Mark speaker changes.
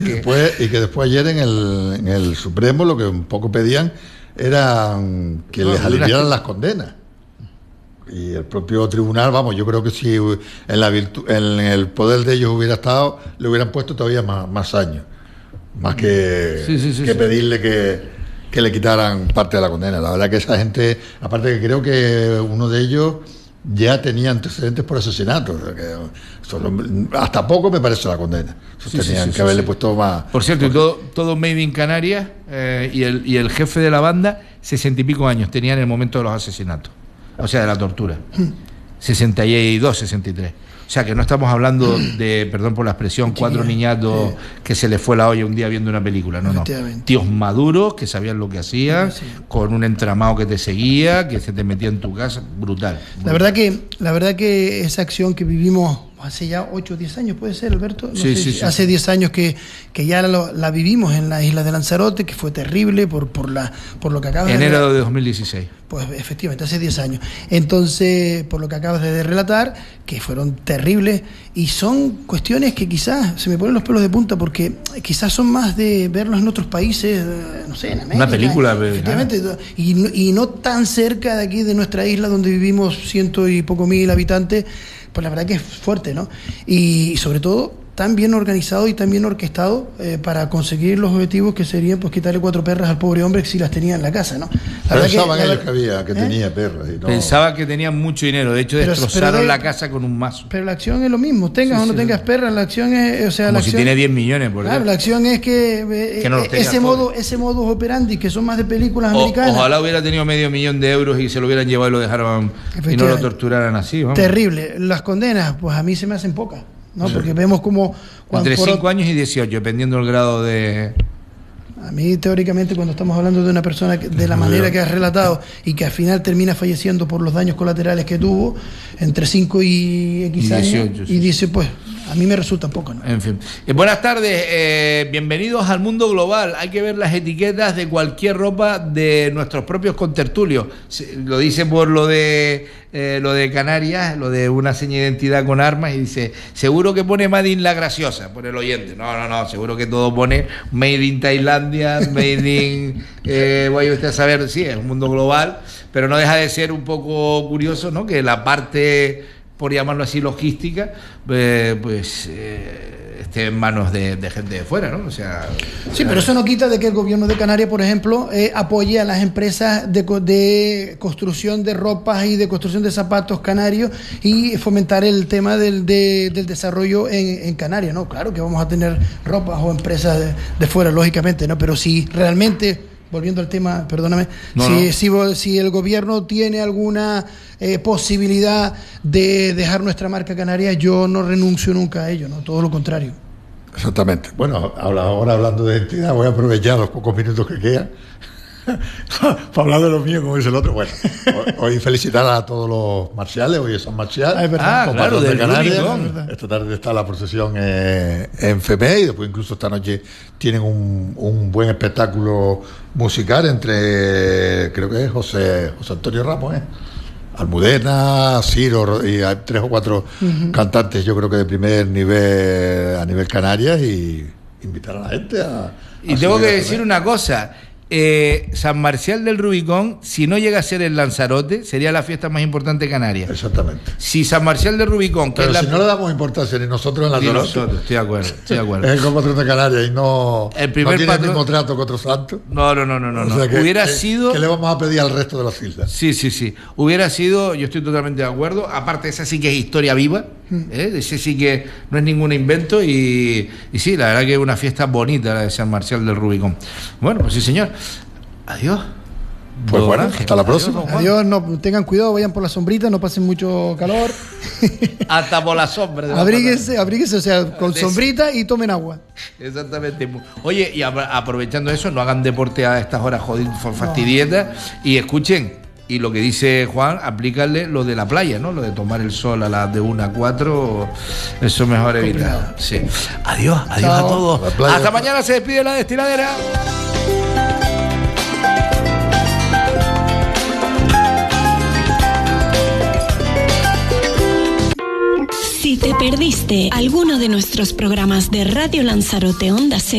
Speaker 1: Y que después ayer en el Supremo lo que un poco pedían era que les aliviaran las condenas. Y el propio tribunal, vamos, yo creo que si en el poder de ellos hubiera estado, le hubieran puesto todavía más años. Más que pedirle que le quitaran parte de la condena. La verdad que esa gente, aparte que creo que uno de ellos ya tenía antecedentes por asesinato. Hasta poco me parece la condena. Tenían que haberle puesto más.
Speaker 2: Por cierto, y todo made in Canarias, y el jefe de la banda, 60 y pico años tenía en el momento de los asesinatos. O sea, de la tortura. 62, 63. O sea, que no estamos hablando de, perdón por la expresión, 4 niñatos que se les fue la olla un día viendo una película. No. Tíos maduros que sabían lo que hacían, con un entramado que te seguía, que se te metía en tu casa. Brutal.
Speaker 3: La verdad que esa acción que vivimos hace ya 8 o 10 años, ¿puede ser, Alberto? Hace 10 años que ya la vivimos en la isla de Lanzarote, que fue terrible por lo que acabas de relatar.
Speaker 2: Enero de 2016.
Speaker 3: Pues efectivamente, hace 10 años. Entonces, por lo que acabas de relatar, que fueron terribles, y son cuestiones que quizás se me ponen los pelos de punta, porque quizás son más de verlos en otros países, no sé, en América.
Speaker 2: Una película.
Speaker 3: Efectivamente, y no tan cerca de aquí, de nuestra isla, donde vivimos 100 y poco mil habitantes. Pues la verdad que es fuerte, ¿no? Y sobre todo tan bien organizado y tan bien orquestado para conseguir los objetivos que serían pues quitarle 4 perras al pobre hombre que si las tenía en la casa, ¿no?
Speaker 1: Pensaban ellos que tenía perras. Y no.
Speaker 2: Pensaba que tenía mucho dinero, de hecho destrozaron la casa con un mazo.
Speaker 3: Pero la acción es lo mismo, tengas o no tengas perras, la acción es... O sea,
Speaker 2: como
Speaker 3: la
Speaker 2: si
Speaker 3: acción,
Speaker 2: tiene 10 millones, por
Speaker 3: claro, la acción es que no ese modus operandi, que son más de películas americanas.
Speaker 2: Ojalá hubiera tenido €500,000 y se lo hubieran llevado y lo dejaran y no lo torturaran así. Vamos.
Speaker 3: Terrible. Las condenas, pues a mí se me hacen pocas, ¿no? Sí. Porque vemos como...
Speaker 2: Entre 5 años y 18, dependiendo del grado de...
Speaker 3: A mí, teóricamente, cuando estamos hablando de una persona de la manera que has relatado y que al final termina falleciendo por los daños colaterales que tuvo, entre 5 y X años 18, y 18, pues a mí me resulta poco, ¿no?
Speaker 2: En fin. Buenas tardes, bienvenidos al mundo global. Hay que ver las etiquetas de cualquier ropa de nuestros propios contertulios. Lo dice por lo de Canarias, lo de una seña de identidad con armas, y dice, seguro que pone Made in La Graciosa, por el oyente. No, seguro que todo pone Made in Tailandia, Made in... vaya usted a saber, sí, es un mundo global, pero no deja de ser un poco curioso, ¿no? Que la parte, por llamarlo así, logística, esté en manos de gente de fuera, ¿no? O sea,
Speaker 3: sí, pero eso no quita de que el gobierno de Canarias, por ejemplo, apoye a las empresas de construcción de ropas y de construcción de zapatos canarios y fomentar el tema del desarrollo en Canarias, ¿no? Claro que vamos a tener ropas o empresas de fuera, lógicamente, ¿no? Pero si realmente... Volviendo al tema, perdóname, si el gobierno tiene alguna posibilidad de dejar nuestra marca canaria, yo no renuncio nunca a ello, ¿no? Todo lo contrario.
Speaker 1: Exactamente. Bueno, ahora hablando de identidad, voy a aprovechar los pocos minutos que quedan para hablar de lo mío, como dice el otro. Bueno, hoy felicitar a todos los marciales, hoy es San Marcial.
Speaker 3: Es verdad.
Speaker 2: Claro, de Canarias.
Speaker 1: Esta tarde está la procesión en FEME y después incluso esta noche tienen un buen espectáculo musical entre, creo que es José Antonio Ramos, Almudena, Ciro, y hay 3 o 4 cantantes, yo creo que de primer nivel a nivel Canarias, y invitar a la gente a
Speaker 2: tengo que decir una cosa. San Marcial del Rubicón, si no llega a ser el Lanzarote, sería la fiesta más importante de Canarias.
Speaker 1: Exactamente.
Speaker 2: Si San Marcial del Rubicón,
Speaker 1: pero si no le damos importancia ni nosotros en Lanzarote,
Speaker 2: nosotros, estoy de acuerdo.
Speaker 1: Es el compatrón de Canarias y no tiene el mismo trato que otros santos.
Speaker 2: No.
Speaker 1: O sea
Speaker 2: Hubiera sido...
Speaker 1: ¿Qué le vamos a pedir al resto de las islas?
Speaker 2: Sí. Hubiera sido, yo estoy totalmente de acuerdo. Aparte, esa sí que es historia viva. Ese sí que no es ningún invento. Y sí, la verdad que es una fiesta bonita la de San Marcial del Rubicón. Bueno, pues sí, señor. Adiós.
Speaker 1: Pues bueno, hasta la próxima.
Speaker 3: Adiós, no, tengan cuidado, vayan por la sombrita, no pasen mucho calor.
Speaker 2: Hasta por la sombra.
Speaker 3: Abríguense, o sea, con sombrita y tomen agua.
Speaker 2: Exactamente. Oye, y aprovechando eso, no hagan deporte a estas horas fastidietas y escuchen. Y lo que dice Juan, aplícale lo de la playa, ¿no? Lo de tomar el sol a las de 1 a 4, eso es mejor evitar. Sí. Adiós a todos. Hasta mañana, se despide la Destiladera.
Speaker 4: Si ¿Te perdiste alguno de nuestros programas de Radio Lanzarote Onda Cero?